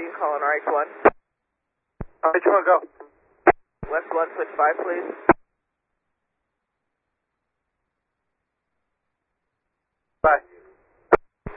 calling RH1. RH1, go. West 1, switch 5, please. Bye.